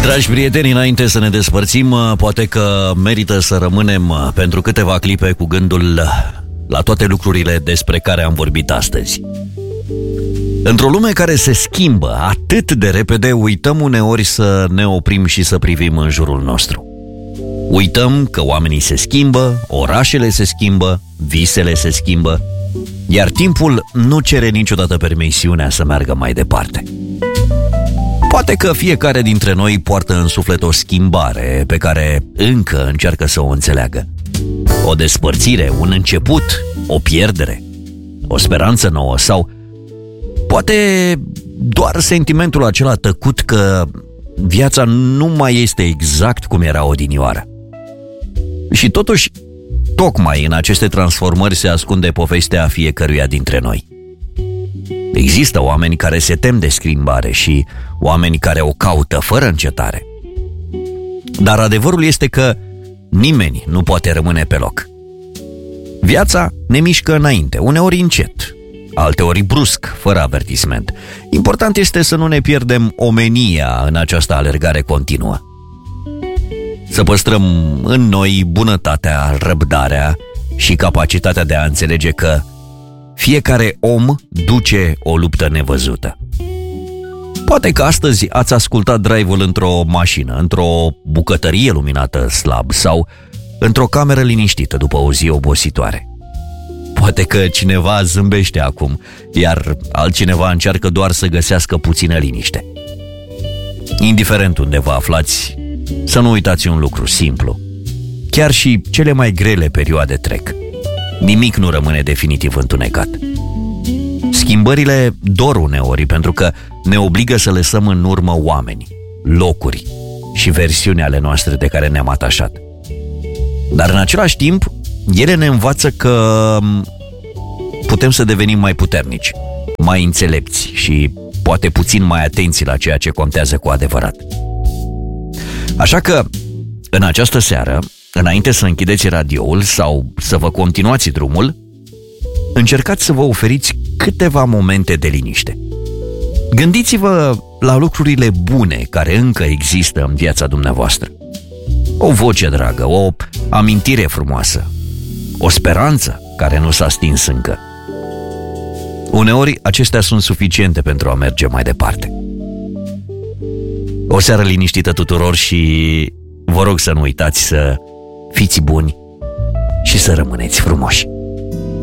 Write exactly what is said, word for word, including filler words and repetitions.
Dragi prieteni, înainte să ne despărțim, poate că merită să rămânem pentru câteva clipe cu gândul la toate lucrurile despre care am vorbit astăzi. Într-o lume care se schimbă atât de repede, uităm uneori să ne oprim și să privim în jurul nostru. Uităm că oamenii se schimbă, orașele se schimbă, visele se schimbă, iar timpul nu cere niciodată permisiunea să meargă mai departe. Poate că fiecare dintre noi poartă în suflet o schimbare pe care încă încearcă să o înțeleagă. O despărțire, un început, o pierdere, o speranță nouă sau poate doar sentimentul acela tăcut că viața nu mai este exact cum era odinioară. Și totuși, tocmai în aceste transformări se ascunde povestea fiecăruia dintre noi. Există oameni care se tem de schimbare și oameni care o caută fără încetare. Dar adevărul este că nimeni nu poate rămâne pe loc. Viața ne mișcă înainte, uneori încet, alteori brusc, fără avertisment. Important este să nu ne pierdem omenia în această alergare continuă. Să păstrăm în noi bunătatea, răbdarea și capacitatea de a înțelege că fiecare om duce o luptă nevăzută. Poate că astăzi ați ascultat drive-ul într-o mașină, într-o bucătărie luminată slab sau într-o cameră liniștită după o zi obositoare. Poate că cineva zâmbește acum, iar altcineva încearcă doar să găsească puțină liniște. Indiferent unde vă aflați, să nu uitați un lucru simplu. Chiar și cele mai grele perioade trec. Nimic nu rămâne definitiv întunecat. Schimbările dor uneori pentru că ne obligă să lăsăm în urmă oameni, locuri și versiuni ale noastre de care ne-am atașat. Dar în același timp, ele ne învață că putem să devenim mai puternici, mai înțelepți și poate puțin mai atenți la ceea ce contează cu adevărat. Așa că, în această seară, înainte să închideți radioul sau să vă continuați drumul, încercați să vă oferiți câteva momente de liniște. Gândiți-vă la lucrurile bune care încă există în viața dumneavoastră. O voce dragă, o amintire frumoasă, o speranță care nu s-a stins încă. Uneori, acestea sunt suficiente pentru a merge mai departe. O seară liniștită tuturor și vă rog să nu uitați să fiți buni și să rămâneți frumoși.